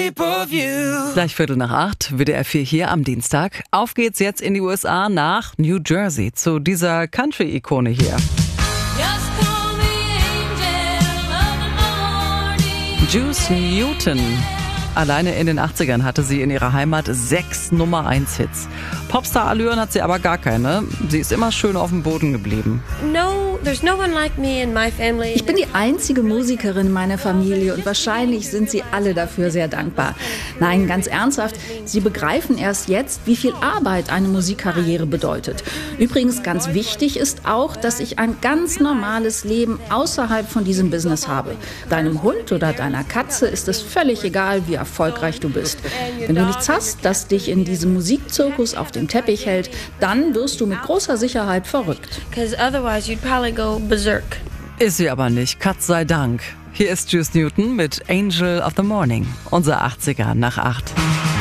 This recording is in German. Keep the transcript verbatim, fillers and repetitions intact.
shape of you. Gleich Viertel nach acht, W D R vier hier am Dienstag. Auf geht's jetzt in die U S A nach New Jersey zu dieser Country-Ikone hier. Juice Newton. Alleine in den achtzigern hatte sie in ihrer Heimat sechs Nummer eins Hits. Popstar-Allüren hat sie aber gar keine. Sie ist immer schön auf dem Boden geblieben. No, there's no one like me in my family. Ich bin die einzige Musikerin in meiner Familie und wahrscheinlich sind sie alle dafür sehr dankbar. Nein, ganz ernsthaft, sie begreifen erst jetzt, wie viel Arbeit eine Musikkarriere bedeutet. Übrigens ganz wichtig ist auch, dass ich ein ganz normales Leben außerhalb von diesem Business habe. Deinem Hund oder deiner Katze ist es völlig egal, wie erfolgreich du bist. Wenn du nichts hast, das dich in diesem Musikzirkus auf dem Teppich hält, dann wirst du mit großer Sicherheit verrückt. Because otherwise you'd probably go berserk. Ist sie aber nicht, Gott sei Dank. Hier ist Juice Newton mit Angel of the Morning, unser achtziger nach acht.